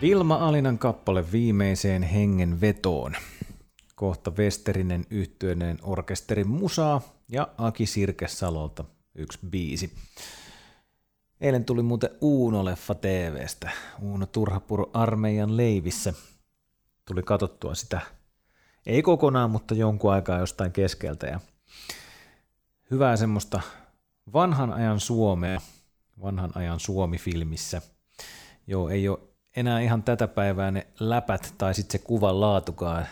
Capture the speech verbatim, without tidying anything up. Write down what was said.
Vilma Alinan kappale Viimeiseen hengenvetoon. Kohta Westerinen yhtyeineen orkesterin musaa ja Aki Sirkesalolta yksi biisi. Eilen tuli muuten Uuno-leffa T V:stä. Uuno Turhapuro armeijan leivissä. Tuli katsottua sitä, ei kokonaan, mutta jonkun aikaa jostain keskeltä. Ja hyvää semmoista vanhan ajan Suomea, vanhan ajan Suomi-filmissä. Joo, ei ole enää ihan tätä päivää ne läpät tai sitten se kuvan laatukaan